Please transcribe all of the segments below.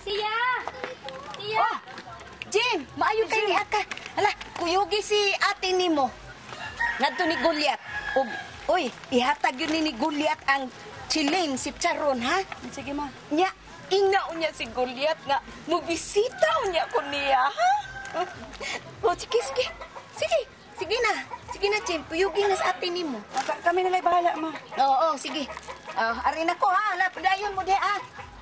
Siya! Siya! Oh, Jim, maayo kay ni Aka. Hala, kuyugi si ate nimo. Ngadto ni Goliath. Uy, ihatag yun ni Goliath ang chilin si Charon, ha? Sige, ma. Nya, ingnaw niya si Goliath nga mubisitaw niya ko niya, ha? Oh, sige, sige. Sige, sige na. Sige na, Jim. Kuyugi na sa ate nimo. Kami nalay bahala, ma. Oo, sige. Arin ako, ha? Hala, padayon mo, de, ha?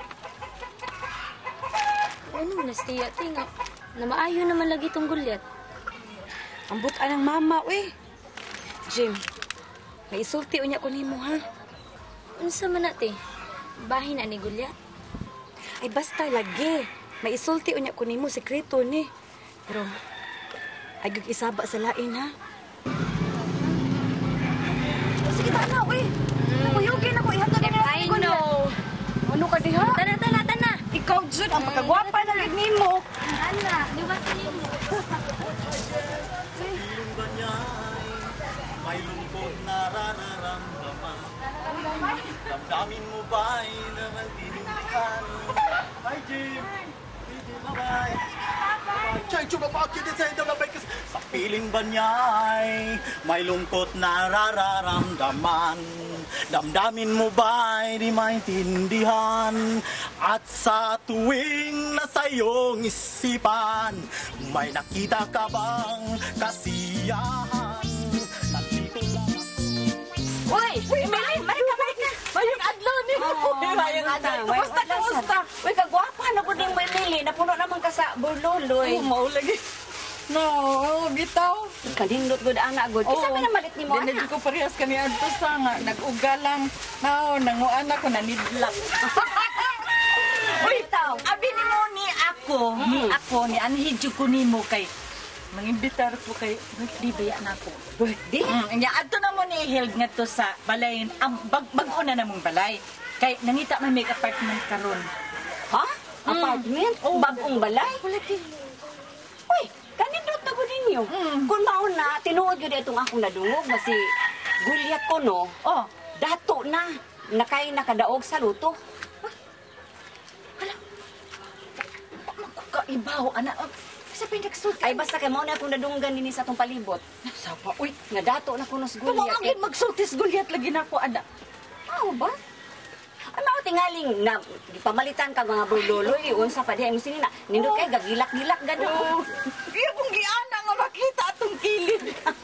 Ano na siya, tinga? Na maayo naman lagi itong gulyat. Ang buta ng mama, uy. Jim, may isulti unya ko nimo, ha? Unsa man nati? Bahin na ni gulyat. Ay, basta lagi. May isulti unya ko nimo, sekreto ni. Pero, ay isaba sa lain, ha? Sige, tana, uy. Nakuyugin ako, ihatag na I know. Ano ka diha? Tana, tana, tana. Ikaw, Jud, ang pagkagwapa na rin nimo. Ana, di ba sa nimo? May lungkot na nararamdaman. Damdamin mo ba'y naman tinindihan? Hi, Jim! Bye-bye! Chay, chumapakit din sa ito na bike sa piling ba niya'y may lungkot na nararamdaman. Damdamin mo ba'y di maintindihan? At sa tuwing nasa iyong isipan, may nakita ka bang kasiyahan? Nandito lang ako. Uy, Emily, balik ka. Mayong adlaw ni mo. Mayong adlaw. Kumusta? Uy, kagwapa na po din mo, Emily. Napuno naman ka sa burluloy. Maulagi. No, bitaw. Kalindot good anak good. Isa man malit ni mo Hindi anak. ko parehas kani adto sa nga nag-ugalang nanguana ko na nidlak. Uy, tao. Abi ni mo ni ako ni anhidyo ko nimo kay Mangimbitar ko kay birthday baya na ako. Birthday? Nya adto na mo ni held ngadto sa balay ang bag-o na namong balay. Kay nangita man may apartment karon. Ha? Apartment? Bagong balay? Uy, kanindot na ko ninyo. Kung maon na, tinuod yun itong akong nadungog na si Gulyat ko, no? Oh, Dato na. Nakay nakadaog sa luto. kaibaw ana. Sa pinagsulti. Ay, basta kay mo na itong nadunggan nini sa itong palibot. Sapa, uy, Nga dato na kunos Gulyat. tumangin magsultis gulyat lagi na ako ana. Ano ba? Ano ako tingaling na pamalitan ka mga burloloy, unsa pa diha mo sini na. Nindot kay gagilak-gilak gado. Iya kong giana nga makita atong kilid.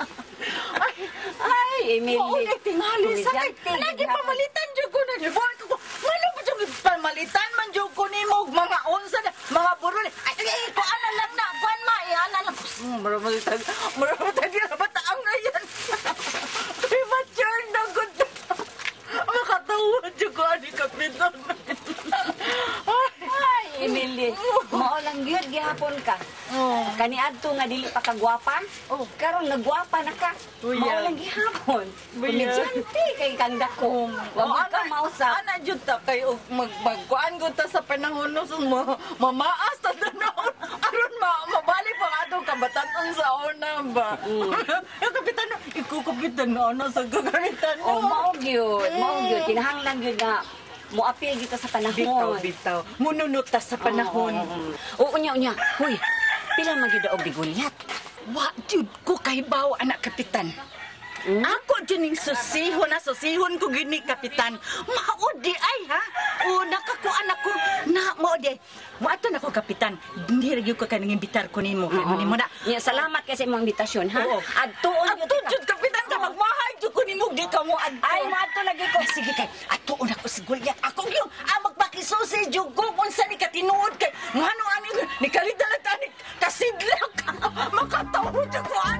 Ay, Emily. Oo, tingali sa kay. Komedyante, Lagi gihapon. pamalitan jud ko na. Boy ko. Ngano ba jud pamalitan man jud ko nimo og mga unsa na mga burol. Ay, ko ana lang na. Kuan ma, ana lang. Maramalitan. Maramalitan di ba taang na yan. Premature na good. Makatawa jud ko ani kapitan. Ay, Emily. Mao lang gyud gihapon ka. Kani adto nga dili pa kagwapa. Karon nagwapa na ka. Mao lang gihapon. Komedyante kay kang dako. Wa ka mausa. Ana jud ta kay magkuan gud ta sa panahon no so mamaas ta danon. Aron mabalik pa adto kabatan sa una ba. Yung kapitan, ikaw kapitan na ano sa gagamitan Oh, mo. mao gyud. Mao gyud kinahanglan gyud nga moapil gyud ka sa panahon. Bitaw. Mununot ta sa panahon. Oo, unya. Hoy, pila man gyud daog di Gulyat. Wa jud ko kahibaw anak kapitan. Ako dyan yung susihon ko gini, kapitan. Maudi ay, ha? O, nakakuan ako. Maudi ay. Maato na ko, kapitan. Hindi rin ko kanang imbitar ko nimo. Ano mo na? Ya, salamat kasi imong invitasyon, ha? Oo. Adtuon Ato, jud, kapitan, ka magmahay jud ko nimo. Di ka mo adto. Ay, maadto lagi ko. Sige kay, atuon ako si Gulyat. Ako yung magpakisusi jud ko kung sa ni katinuod kay. Ngano ani ni kalidala ka ni kasidlak. Makatawo jud ko